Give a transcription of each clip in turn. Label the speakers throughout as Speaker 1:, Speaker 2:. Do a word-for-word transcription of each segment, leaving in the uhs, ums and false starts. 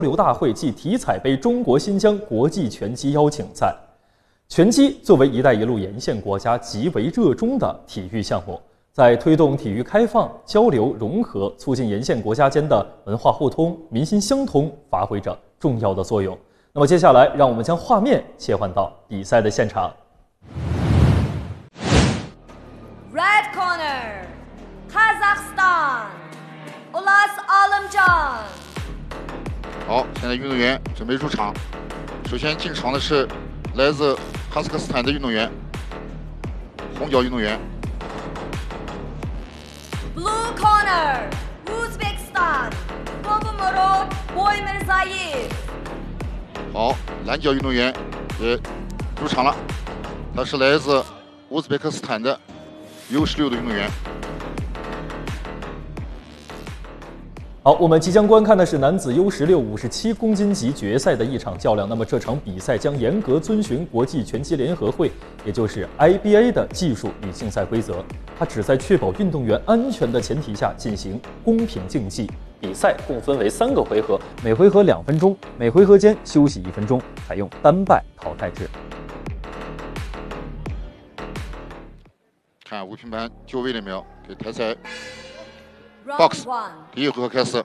Speaker 1: 流大会暨体彩杯中国新疆国际拳击邀请赛。拳击作为“一带一路”沿线国家极为热衷的体育项目，在推动体育开放、交流、融合，促进沿线国家间的文化互通、民心相通，发挥着重要的作用。那么接下来，让我们将画面切换到比赛的现场。
Speaker 2: Red corner, Kazakhstan, Ulas Alamjan。
Speaker 3: 好，现在运动员准备入场。首先进场的是来自哈萨克斯坦的运动员，红脚运动员。
Speaker 2: Blue corner, Uzbekistan, Bobomurod Boymirzayev。
Speaker 3: 好，蓝脚运动员也入场了，他是来自乌兹别克斯坦的 U 十六的运动员。
Speaker 1: 好，我们即将观看的是男子 U 十六五十七公斤级决赛的一场较量。那么这场比赛将严格遵循国际拳击联合会，也就是 I B A 的技术与竞赛规则。它旨在确保运动员安全的前提下进行公平竞技。比赛共分为三个回合，每回合两分钟，每回合间休息一分钟，采用单败淘汰制。
Speaker 3: 看无评判就位了没有？给台赛 box 第一回合开始。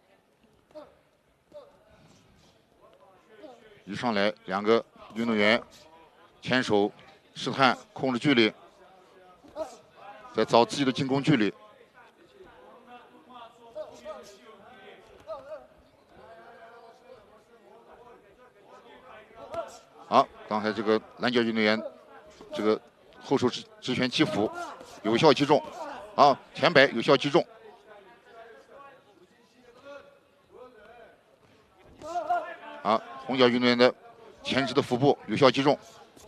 Speaker 3: 一上来，两个运动员牵手试探控制距离，在找自己的进攻距离。好，刚才这个蓝脚运动员，这个后手直直拳击腹，有效击中，啊，前摆有效击中。啊，红脚运动员的前直的腹部有效击中。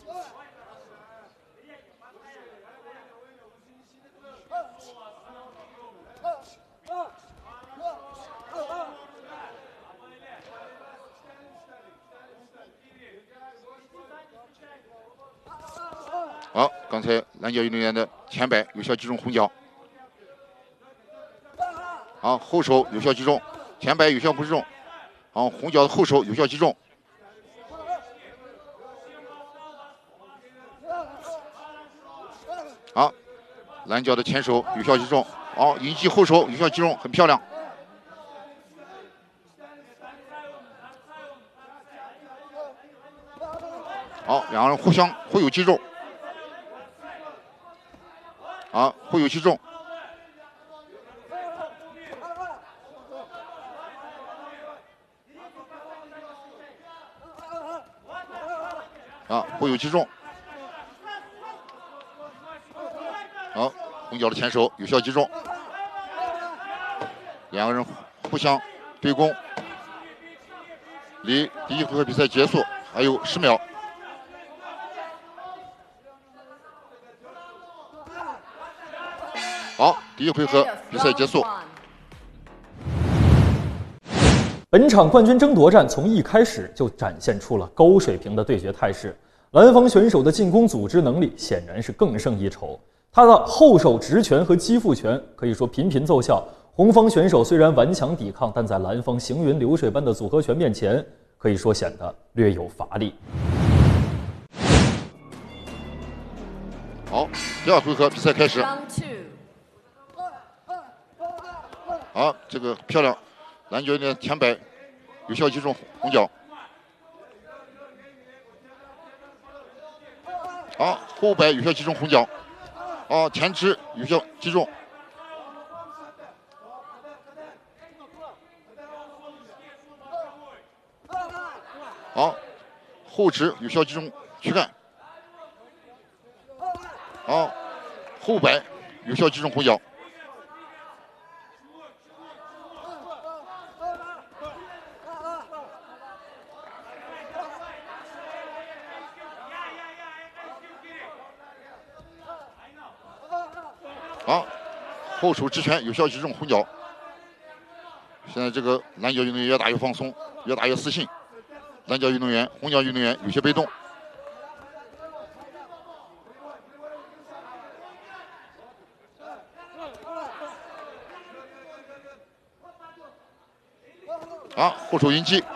Speaker 3: 好，刚才蓝脚运动员的前摆有效击中红脚。好，后手有效击中，前摆有效不击中。好，红脚的后手有效击中。好，蓝脚的前手有效击中。好，迎击后手有效击中，很漂亮。好，两个人互相互有击中。好，互有击中。啊，互有击中。好，红脚的前手有效击中。两个人互相对攻，离第一回合比赛结束还有十秒。好，第一回合比赛结束。
Speaker 1: 本场冠军争夺战从一开始就展现出了高水平的对决态势。蓝方选手的进攻组织能力显然是更胜一筹，他的后手直拳和击腹拳可以说频频奏效。红方选手虽然顽强抵抗，但在蓝方行云流水般的组合拳面前，可以说显得略有乏力。
Speaker 3: 好，第二回合比赛开始。好，这个漂亮，蓝脚的前摆有效击中红脚。好，后摆有效击中红脚。好，前直有效击中。好，后直有效击中躯干。好，后摆有效击中红脚。好，后手直拳有效击中红脚。现在这个蓝脚运动员越打越放松，越打越自信。蓝脚运动员、红脚运动员有些被动。啊，后手迎击，